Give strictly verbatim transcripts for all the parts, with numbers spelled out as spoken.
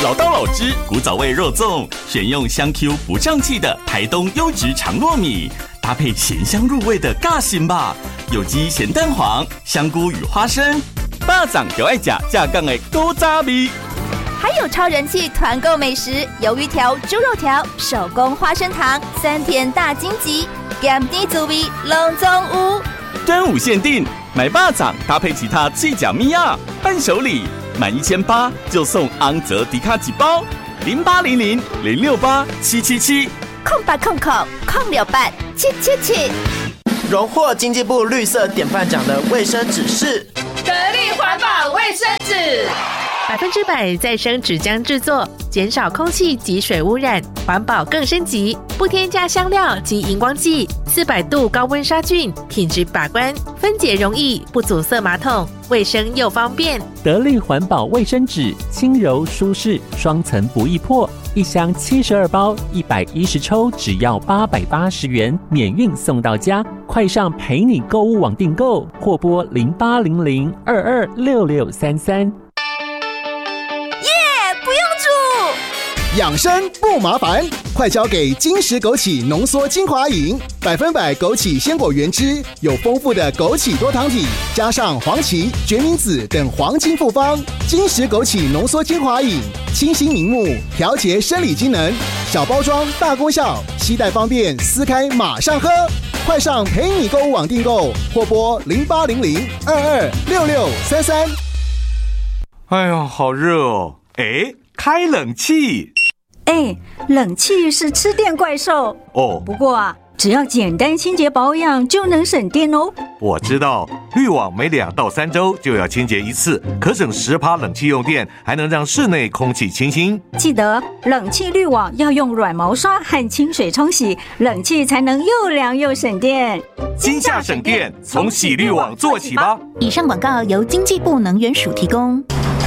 老刀老汁古早味肉粽，选用香 Q 不胀气的台东优质长糯米，搭配咸香入味的尬心吧，有机咸蛋黄、香菇与花生，巴掌就爱夹架杠的古早味。 还有超人气团购美食，鱿鱼条、猪肉条、手工花生糖、三甜大荆棘，咸甜滋味拢总有。 端午限定，买巴掌搭配其他脆甲米亚伴手礼，满一千八就送昂泽迪卡几包，零八零零零六八七七七， 空八空空空六八七七七。 荣获经济部绿色典范奖的卫生纸是得力环保卫生纸。 百分之百再生纸浆制作，减少空气及水污染，环保更升级，不添加香料及荧光剂，四百度高温杀菌，品质把关，分解容易，不阻塞马桶，卫生又方便。 得力环保卫生纸，轻柔舒适，双层不易破，一箱七十二包，一百一十抽，只要八百八十元，免运送到家。快上陪你购物网订购，或拨零八零零二二六六三三。 养生不麻烦，快交给金石枸杞浓缩精华饮，百分百枸杞鲜果原汁，有丰富的枸杞多糖体，加上黄芪、决明子等黄金复方。金石枸杞浓缩精华饮，清新明目，调节生理机能，小包装大功效，携带方便，撕开马上喝。快上陪你购物网订购，或拨零八零零二二六六三三。 哎呦，好热哦！哎，开冷气。 哎，冷气是吃电怪兽哦。 不过啊，只要简单清洁保养就能省电哦。 我知道，滤网每两到三周就要清洁一次，可省十趴冷气用电，还能让室内空气清新。 记得冷气滤网要用软毛刷和清水冲洗，冷气才能又凉又省电。 今夏省电，从洗滤网做起吧。 以上广告由经济部能源署提供。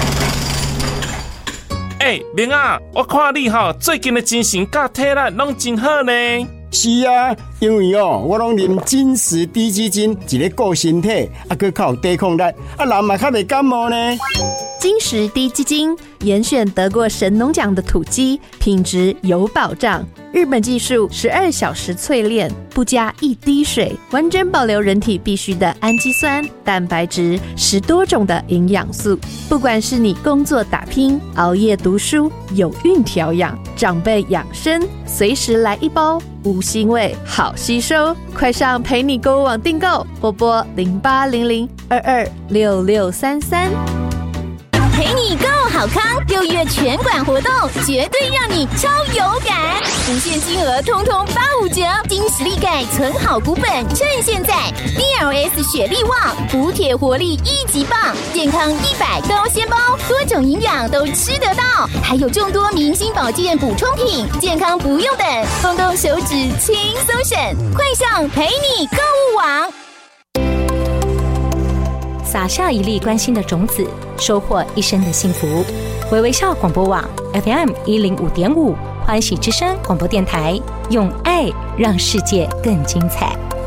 哎、欸，明啊，我看你哈最近的精神甲体力拢真好呢。 是啊，因为哦，我拢啉金石低基金，一个顾身体，啊，佮较有抵抗力，啊，人嘛较袂感冒呢。 金石低基金严选得过神农奖的土鸡，品质有保障。日本技术十二小时淬炼，不加一滴水，完整保留人体必需的氨基酸、蛋白质，十多种的营养素。不管是你工作打拼、熬夜读书、有孕调养、长辈养生，随时来一包，无腥味，好吸收。快上陪你购物网订购，或拨零八零零二二六六三三。 陪你购好康，六月全馆活动绝对让你超有感，无限金额通通八五折，金石力钙存好股本，趁现在 D L S 雪力旺，补铁活力一级棒，健康一百高纤包，多种营养都吃得到，还有众多明星保健补充品，健康不用等，动动手指轻松省，快上陪你购物网。 撒下一粒关心的种子，收获一生的幸福。微微笑广播网 F M 一零五点五，欢喜之声广播电台，用爱让世界更精彩。